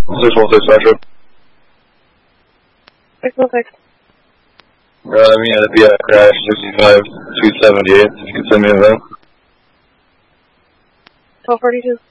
616 Metro. 616. Me at a PI crash 65 278. You can send me a event. 1242.